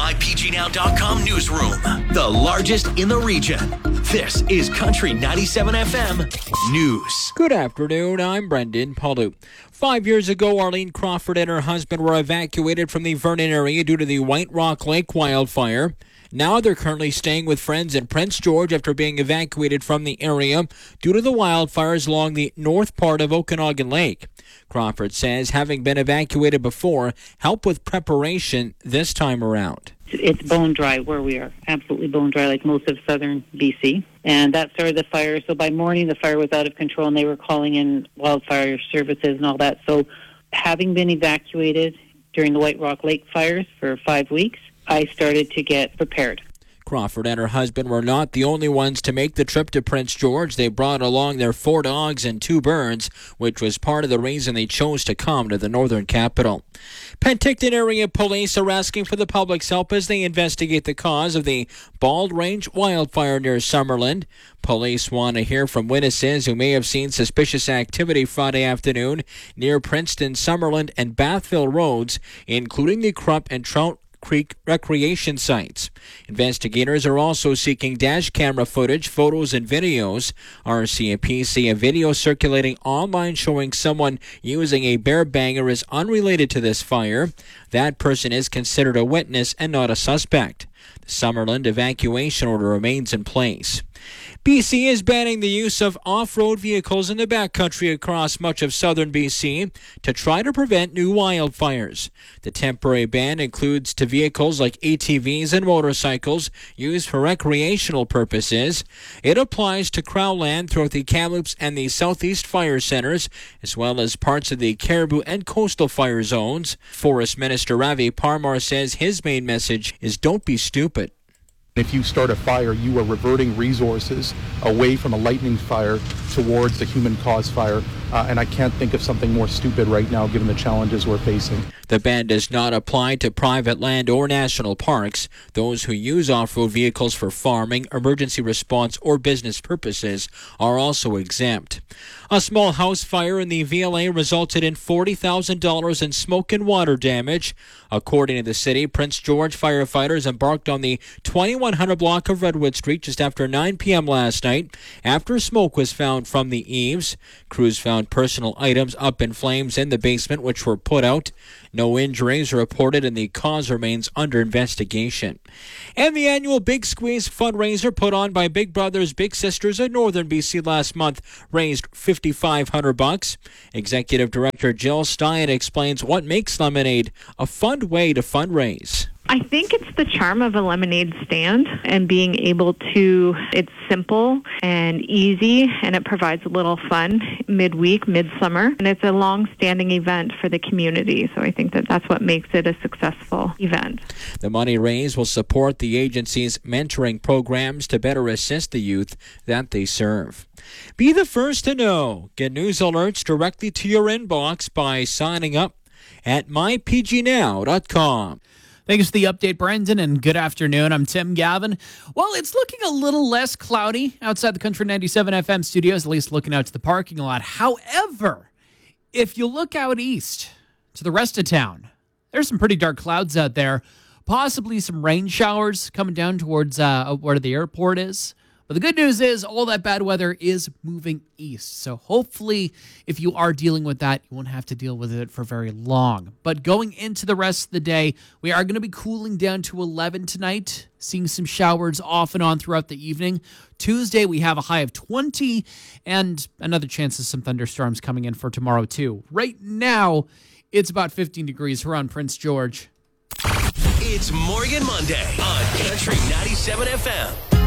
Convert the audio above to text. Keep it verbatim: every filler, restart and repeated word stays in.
my p g now dot com newsroom, the largest in the region. This is Country ninety-seven F M News. Good afternoon, I'm Brendan Palu. Five years ago, Arlene Crawford and her husband were evacuated from the Vernon area due to the White Rock Lake wildfire. Now they're currently staying with friends in Prince George after being evacuated from the area due to the wildfires along the north part of Okanagan Lake. Crawford says having been evacuated before helped with preparation this time around. It's bone dry where we are, absolutely bone dry, like most of southern B C. And that started the fire. So by morning, the fire was out of control, and they were calling in wildfire services and all that. So having been evacuated during the White Rock Lake fires for five weeks, I started to get prepared. Crawford and her husband were not the only ones to make the trip to Prince George. They brought along their four dogs and two birds, which was part of the reason they chose to come to the northern capital. Penticton area police are asking for the public's help as they investigate the cause of the Bald Range wildfire near Summerland. Police want to hear from witnesses who may have seen suspicious activity Friday afternoon near Princeton, Summerland, and Bathville roads, including the Krupp and Trout Creek recreation sites. Investigators are also seeking dash camera footage, photos, and videos. R C M P say a video circulating online showing someone using a bear banger is unrelated to this fire. That person is considered a witness and not a suspect. The Summerland evacuation order remains in place. B C is banning the use of off-road vehicles in the backcountry across much of southern B C to try to prevent new wildfires. The temporary ban includes to vehicles like A T Vs and motorcycles used for recreational purposes. It applies to Crowland throughout the Kamloops and the Southeast fire centers, as well as parts of the Caribou and coastal fire zones. Forest Minister Ravi Parmar says his main message is don't be stupid. If you start a fire, you are reverting resources away from a lightning fire towards a human-caused fire. Uh, and I can't think of something more stupid right now, given the challenges we're facing. The ban does not apply to private land or national parks. Those who use off-road vehicles for farming, emergency response, or business purposes are also exempt. A small house fire in the V L A resulted in forty thousand dollars in smoke and water damage. According to the city, Prince George firefighters embarked on the twenty-one hundred block of Redwood Street just after nine p.m. last night after smoke was found from the eaves. Crews found personal items up in flames in the basement, which were put out. No injuries are reported, and the cause remains under investigation. And the annual Big Squeeze fundraiser put on by Big Brothers Big Sisters in Northern B C last month raised fifty-five hundred bucks. Executive Director Jill Stein explains what makes lemonade a fun way to fundraise. I think it's the charm of a lemonade stand and being able to, it's simple and easy, and it provides a little fun midweek, midsummer, and it's a long-standing event for the community. So I think that that's what makes it a successful event. The money raised will support the agency's mentoring programs to better assist the youth that they serve. Be the first to know. Get news alerts directly to your inbox by signing up at my p g now dot com. Thanks for the update, Brendan, and good afternoon. I'm Tim Gavin. Well, it's looking a little less cloudy outside the Country ninety-seven F M studios, at least looking out to the parking lot. However, if you look out east to the rest of town, there's some pretty dark clouds out there, possibly some rain showers coming down towards uh, where the airport is. But the good news is all that bad weather is moving east. So hopefully, if you are dealing with that, you won't have to deal with it for very long. But going into the rest of the day, we are going to be cooling down to eleven tonight, seeing some showers off and on throughout the evening. Tuesday, we have a high of twenty and another chance of some thunderstorms coming in for tomorrow, too. Right now, it's about fifteen degrees around Prince George. It's Morgan Monday on Country ninety-seven F M.